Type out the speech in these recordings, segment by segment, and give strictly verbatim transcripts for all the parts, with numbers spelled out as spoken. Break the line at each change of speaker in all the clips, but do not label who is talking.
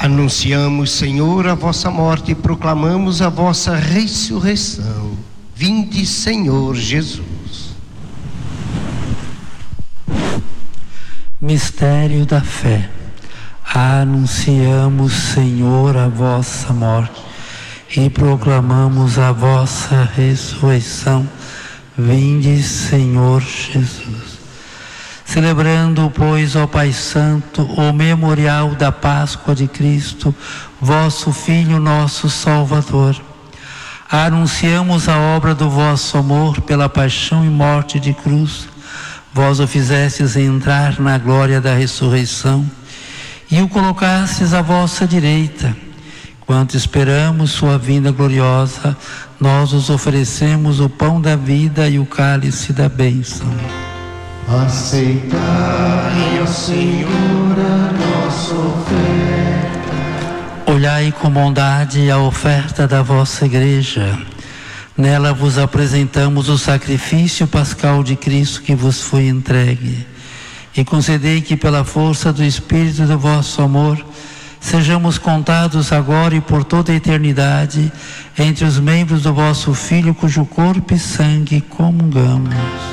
Anunciamos, Senhor, a vossa morte e proclamamos a vossa ressurreição. Vinde, Senhor Jesus.
Mistério da fé. Anunciamos, Senhor, a vossa morte e proclamamos a vossa ressurreição. Vinde, Senhor Jesus. Celebrando, pois, ó Pai Santo, o memorial da Páscoa de Cristo, vosso Filho, nosso Salvador, anunciamos a obra do vosso amor pela paixão e morte de cruz. Vós o fizestes entrar na glória da ressurreição e o colocastes à vossa direita. Enquanto esperamos sua vinda gloriosa, nós os oferecemos o pão da vida e o cálice da bênção.
Aceitai, ó Senhor, a nossa oferta.
Olhai com bondade a oferta da vossa igreja. Nela vos apresentamos o sacrifício pascal de Cristo que vos foi entregue. E concedei que pela força do Espírito do vosso amor, sejamos contados agora e por toda a eternidade entre os membros do vosso Filho, cujo corpo e sangue comungamos.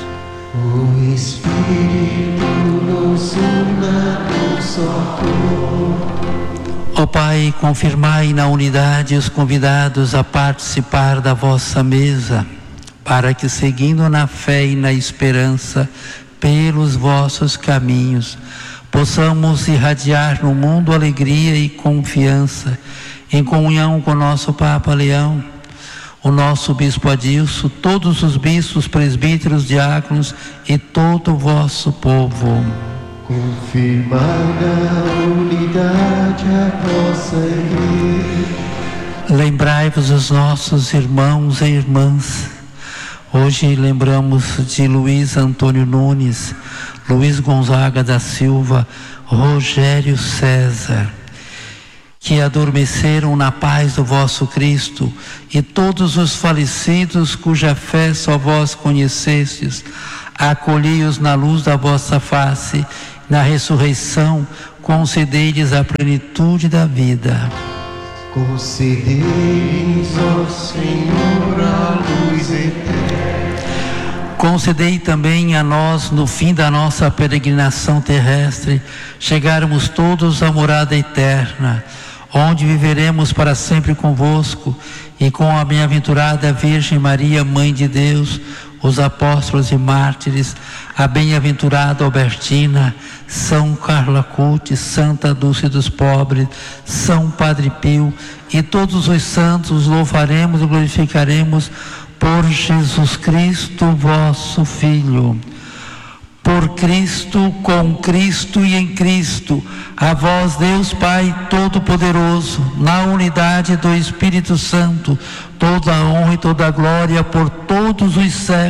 O Espírito nos una num só corpo.
Ó Pai, confirmai na unidade os convidados a participar da vossa mesa, para que, seguindo na fé e na esperança, pelos vossos caminhos, possamos irradiar no mundo alegria e confiança, em comunhão com o nosso Papa Leão, o nosso Bispo Adilson, todos os bispos, presbíteros, diáconos e todo o vosso povo.
Confirmai na unidade a vossa igreja.
Lembrai-vos dos nossos irmãos e irmãs. Hoje lembramos de Luiz Antônio Nunes, Luiz Gonzaga da Silva, Rogério César, que adormeceram na paz do vosso Cristo, e todos os falecidos cuja fé só vós conhecestes, acolhei-os na luz da vossa face, na ressurreição, concedei-lhes a plenitude da vida.
Concedei-lhes, ó Senhor, a luz eterna.
Concedei também a nós, no fim da nossa peregrinação terrestre, chegarmos todos à morada eterna, onde viveremos para sempre convosco e com a bem-aventurada Virgem Maria, Mãe de Deus, os apóstolos e mártires, a bem-aventurada Albertina, São Carla Cutis, Santa Dulce dos Pobres, São Padre Pio e todos os santos, louvaremos e glorificaremos por Jesus Cristo, vosso Filho. Por Cristo, com Cristo e em Cristo, a vós, Deus Pai Todo-Poderoso, na unidade do Espírito Santo, toda a honra e toda a glória por todos os séculos.